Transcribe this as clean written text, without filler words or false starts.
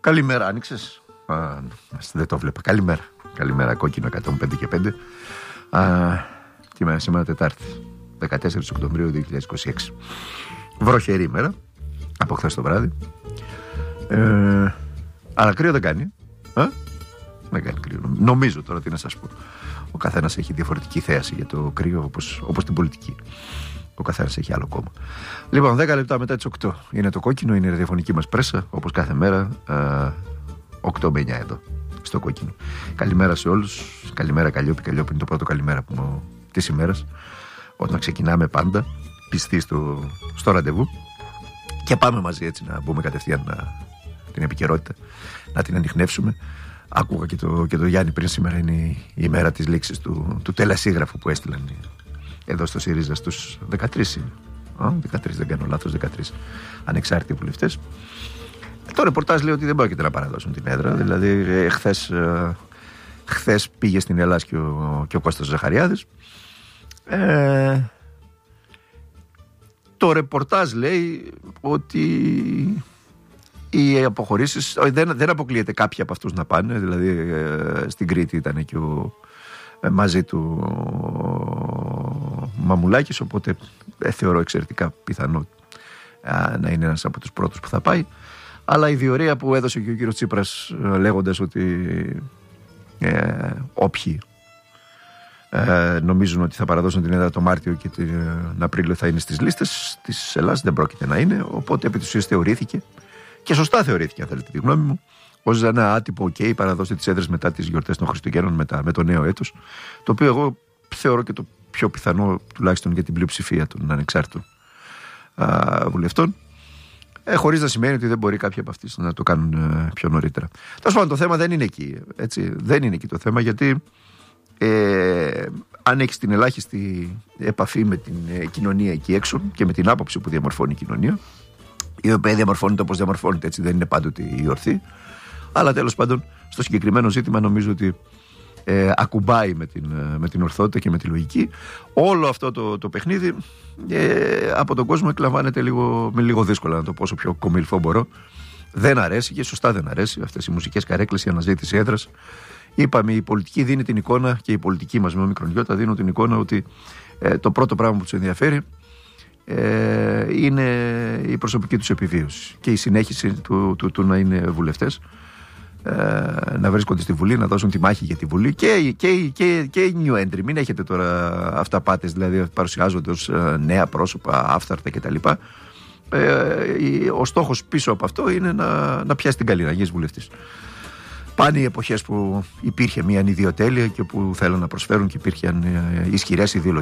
Καλημέρα, άνοιξες? Δεν το βλέπα. Καλημέρα, κόκκινο 105 και 5. Τι μέρα σήμερα? Τετάρτη, 14 Οκτωβρίου 2026. Βροχερή ημέρα από χθες το βράδυ. Αλλά κρύο δεν κάνει. Δεν κάνει κρύο. Νομίζω τώρα, τι να σας πω. Ο καθένας έχει διαφορετική θέαση για το κρύο, όπως την πολιτική. Ο καθένας έχει άλλο κόμμα. Λοιπόν, 10 λεπτά μετά τις 8 είναι το κόκκινο, είναι η ραδιοφωνική μας πρέσα, όπως κάθε μέρα, 8 με 9 εδώ, στο κόκκινο. Καλημέρα σε όλους. Καλημέρα, Καλλιόπη. Καλλιόπη είναι το πρώτο καλημέρα της ημέρας. Όταν ξεκινάμε πάντα, πιστοί στο ραντεβού. Και πάμε μαζί έτσι να μπούμε κατευθείαν την επικαιρότητα, να την ανιχνεύσουμε. Άκουγα και το Γιάννη πριν, σήμερα είναι η ημέρα της λήξης του τελεσίγραφου που έστειλαν εδώ στο ΣΥΡΙΖΑ στους 13. 13, δεν κάνω λάθος, 13 ανεξάρτητοι βουλευτές. Το ρεπορτάζ λέει ότι δεν πρόκειται να παραδώσουν την έδρα. Δηλαδή, χθες πήγε στην Ελλάδα και ο Κώστας Ζαχαριάδης. Το ρεπορτάζ λέει ότι οι αποχωρήσεις δεν αποκλείεται κάποιοι από αυτούς να πάνε. Δηλαδή, στην Κρήτη ήταν και μαζί του Μαμουλάκης, οπότε θεωρώ εξαιρετικά πιθανό να είναι ένας από τους πρώτους που θα πάει. Αλλά η διορία που έδωσε και ο κύριος Τσίπρας, λέγοντας ότι όποιοι νομίζουν ότι θα παραδώσουν την έδρα το Μάρτιο και τον Απρίλιο θα είναι στις λίστες της Ελλάδας, δεν πρόκειται να είναι. Οπότε επί της ουσίας θεωρήθηκε, και σωστά θεωρήθηκε, αν θέλετε τη γνώμη μου, ως ένα άτυπο παραδώσει τις έδρες μετά τις γιορτές των Χριστουγέννων, με το νέο έτος, το οποίο εγώ θεωρώ και το πιο πιθανό, τουλάχιστον για την πλειοψηφία των ανεξάρτητων βουλευτών, χωρίς να σημαίνει ότι δεν μπορεί κάποιοι από αυτοί να το κάνουν πιο νωρίτερα. Τέλος πάντων, το θέμα δεν είναι εκεί. Έτσι. Δεν είναι εκεί το θέμα, γιατί αν έχεις την ελάχιστη επαφή με την κοινωνία εκεί έξω και με την άποψη που διαμορφώνει η κοινωνία, η οποία διαμορφώνεται όπως διαμορφώνεται, έτσι, δεν είναι πάντοτε η ορθή. Αλλά τέλος πάντων, στο συγκεκριμένο ζήτημα νομίζω ότι ακουμπάει με την ορθότητα και με τη λογική. Όλο αυτό το παιχνίδι από τον κόσμο εκλαμβάνεται με λίγο δύσκολα, να το πω όσο πιο κομιλφό μπορώ. Δεν αρέσει, και σωστά δεν αρέσει, αυτές οι μουσικές καρέκλες, η αναζήτηση έδρας. Είπαμε, η πολιτική δίνει την εικόνα, και η πολιτική μας με όμικρον γιώτα δίνουν την εικόνα ότι το πρώτο πράγμα που τους ενδιαφέρει είναι η προσωπική τους επιβίωση και η συνέχιση του να είναι βουλευτές, να βρίσκονται στη Βουλή, να δώσουν τη μάχη για τη Βουλή, και η new entry. Μην έχετε τώρα αυταπάτες, δηλαδή παρουσιάζονται ως νέα πρόσωπα, άφθαρτα κτλ. Ο στόχος πίσω από αυτό είναι να πιάσει την καλή, να γίνεις βουλευτής. Πάνε οι εποχές που υπήρχε μια ανιδιοτέλεια και που θέλουν να προσφέρουν και υπήρχαν ισχυρές ιδεολογίες.